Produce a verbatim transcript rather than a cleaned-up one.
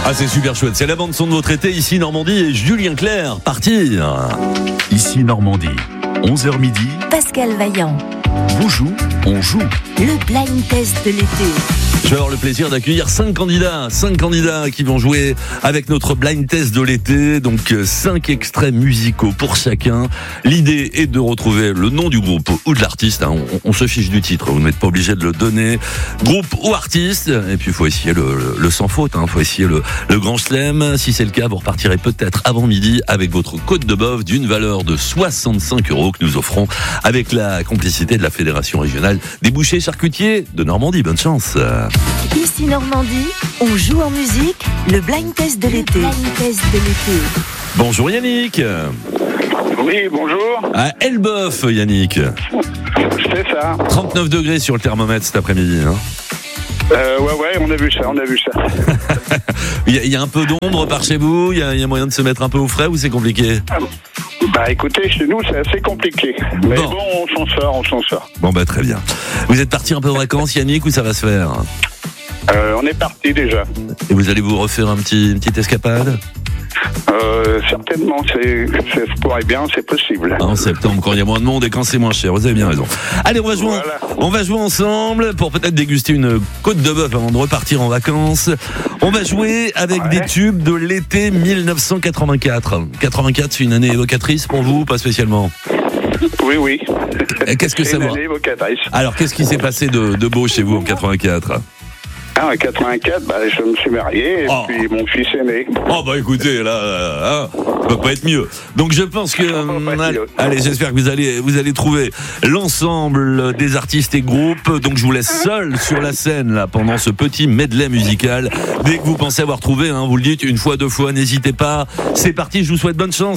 Ah, c'est super chouette. C'est la bande-son de votre été, ici Normandie et Julien Clerc. Partir. Ici Normandie, onze heures midi. Pascal Vaillant. Vous joue, on joue. Le blind test de l'été. Je vais avoir le plaisir d'accueillir cinq candidats, cinq candidats qui vont jouer avec notre blind test de l'été. Donc cinq extraits musicaux pour chacun. L'idée est de retrouver le nom du groupe ou de l'artiste. Hein. On, on se fiche du titre, vous n'êtes pas obligé de le donner. Groupe ou artiste. Et puis il faut essayer le, le, le sans faute. Il hein. faut essayer le, le grand chelem. Si c'est le cas, vous repartirez peut-être avant midi avec votre côte de bœuf d'une valeur de soixante-cinq euros que nous offrons avec la complicité de la Fédération régionale des bouchers charcutiers de Normandie. Bonne chance. Ici Normandie, on joue en musique, le blind test de l'été. Blind test de l'été. Bonjour Yannick. Oui, bonjour. À Elbeuf, Yannick. C'est ça. trente-neuf degrés sur le thermomètre cet après-midi. Hein. Euh, ouais, ouais, on a vu ça, on a vu ça. Il y, a, il y a un peu d'ombre par chez vous. Il y, a, il y a moyen de se mettre un peu au frais ou c'est compliqué? Bah écoutez, chez nous c'est assez compliqué. Mais bon, bon on s'en sort, on s'en sort. Bon bah très bien. Vous êtes parti un peu en vacances, Yannick, ou ça va se faire? euh, On est parti déjà. Et vous allez vous refaire un petit, une petite escapade? Euh, certainement, c'est, c'est, ça pourrait bien, c'est possible. En septembre, quand il y a moins de monde et quand c'est moins cher, vous avez bien raison. Allez, on va jouer, Voilà. on va jouer ensemble pour peut-être déguster une côte de bœuf avant de repartir en vacances. On va jouer avec Ouais. des tubes de l'été dix-neuf cent quatre-vingt-quatre. quatre-vingt-quatre, c'est une année évocatrice pour vous, pas spécialement? Oui, oui. Et qu'est-ce que C'est ça une va? année évocatrice. Alors, qu'est-ce qui s'est passé de, de beau chez vous en quatre-vingt-quatre? Ah, en quatre-vingt-quatre, bah, je me suis marié et Oh. puis mon fils est né. Oh bah écoutez, là, euh, hein, ça peut pas être mieux. Donc je pense que, Ça peut pas être allez, mieux. allez, j'espère que vous allez, vous allez trouver l'ensemble des artistes et groupes. Donc je vous laisse seul sur la scène là pendant ce petit medley musical. Dès que vous pensez avoir trouvé, hein, vous le dites une fois, deux fois, n'hésitez pas. C'est parti, je vous souhaite bonne chance.